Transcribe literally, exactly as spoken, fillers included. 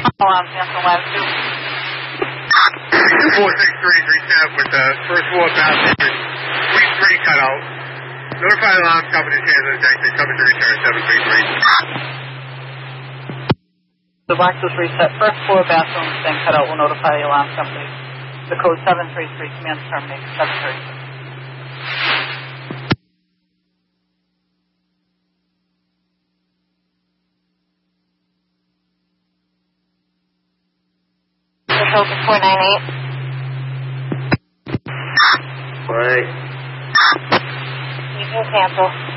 Alarm cancel latitude. two four six three three staff with the first floor bathroom suite three cutout. Notify the alarm company transit taxi coming to return seven three three. The box was reset. First floor bathroom has been cut out. We'll notify the alarm company. The code seven three three. Command terminated. seven three three. Hilton four nine eight. Right. You can cancel.